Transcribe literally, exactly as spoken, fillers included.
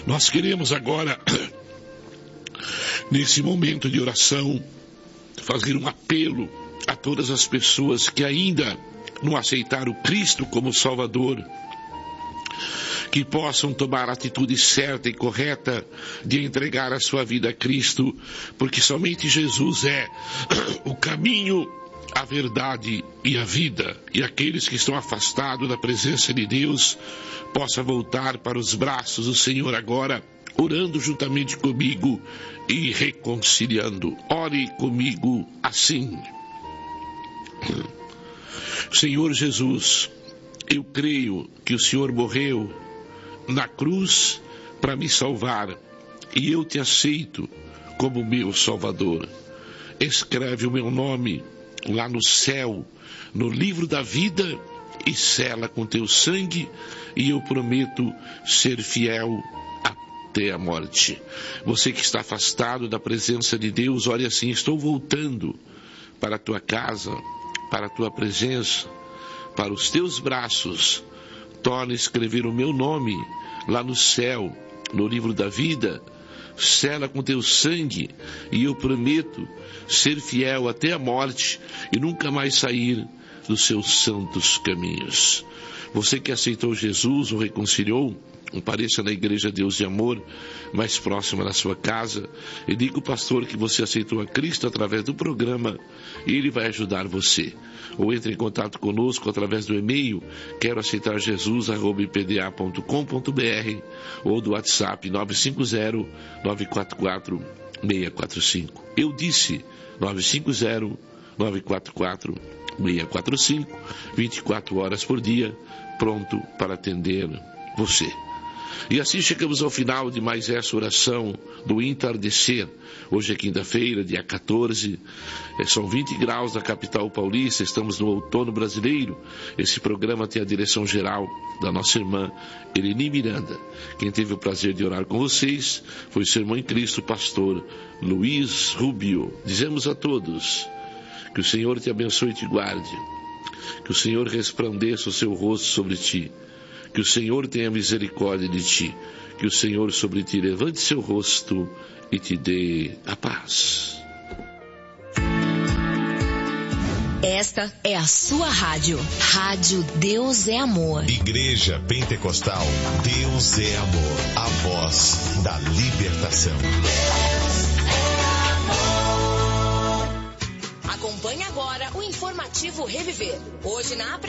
Nós queremos agora, nesse momento de oração, fazer um apelo a todas as pessoas que ainda não aceitaram Cristo como Salvador, que possam tomar a atitude certa e correta de entregar a sua vida a Cristo, porque somente Jesus é o caminho, a verdade e a vida. E aqueles que estão afastados da presença de Deus possam voltar para os braços do Senhor agora, orando juntamente comigo e reconciliando. Ore comigo assim. Senhor Jesus, eu creio que o Senhor morreu na cruz para me salvar, e eu te aceito como meu Salvador. Escreve o meu nome lá no céu, no livro da vida, e sela com teu sangue, e eu prometo ser fiel até a morte. Você que está afastado da presença de Deus, olha assim: estou voltando para a tua casa, para a tua presença, para os teus braços. Torna a escrever o meu nome lá no céu, no livro da vida, sela com teu sangue, e eu prometo ser fiel até a morte e nunca mais sair dos seus santos caminhos. Você que aceitou Jesus ou reconciliou, compareça na Igreja Deus de Amor, mais próxima da sua casa, e diga ao pastor que você aceitou a Cristo através do programa, e ele vai ajudar você. Ou entre em contato conosco através do e-mail quero aceitar Jesus arroba i p d a ponto com ponto b r, ou do WhatsApp nove cinco zero, nove quatro quatro, seis quatro cinco. Eu disse nove cinco zero, nove quatro quatro, seis quatro cinco, vinte e quatro horas por dia, pronto para atender você. E assim chegamos ao final de mais essa oração do entardecer. Hoje é quinta-feira, dia quatorze, são vinte graus na capital paulista, estamos no outono brasileiro. Esse programa tem a direção geral da nossa irmã Eleni Miranda. Quem teve o prazer de orar com vocês foi o seu irmão em Cristo, pastor Luiz Rubio. Dizemos a todos que o Senhor te abençoe e te guarde, que o Senhor resplandeça o seu rosto sobre ti, que o Senhor tenha misericórdia de ti, que o Senhor sobre ti levante seu rosto e te dê a paz. Esta é a sua rádio, Rádio Deus é Amor. Igreja Pentecostal Deus é Amor, a voz da libertação. Deus é amor. Acompanhe agora o informativo Reviver. Hoje na